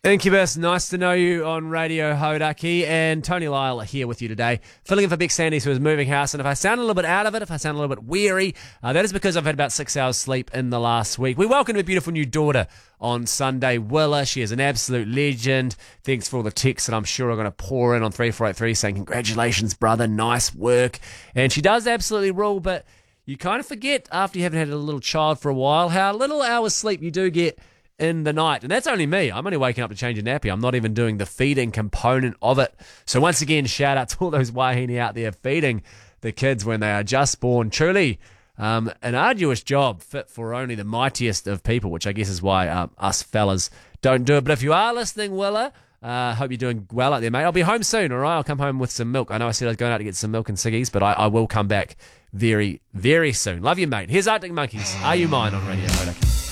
Incubus, nice to know you on Radio Hodaki, and Tony Lyle here with you today, filling in for Beck Sandys, who is moving house. And if I sound a little bit out of it, if I sound a little bit weary, that is because I've had about 6 hours sleep in the last week. We welcomed a beautiful new daughter on Sunday, Willa. She is an absolute legend. Thanks for all the texts that I'm sure are going to pour in on 3483 saying, congratulations, brother, nice work. And she does absolutely rule, but you kind of forget after you haven't had a little child for a while how little hours sleep you do get in the night. And that's only me. I'm only waking up to change a nappy. I'm not even doing the feeding component of it. So once again, shout out to all those wahine out there feeding the kids when they are just born. Truly an arduous job fit for only the mightiest of people, which I guess is why us fellas don't do it. But if you are listening, Willa, hope you're doing well out there, mate. I'll be home soon, all right? I'll come home with some milk. I know I said I was going out to get some milk and ciggies, but I will come back very, very soon. Love you, mate. Here's Arctic Monkeys. Are You Mine on Radio Hodaki.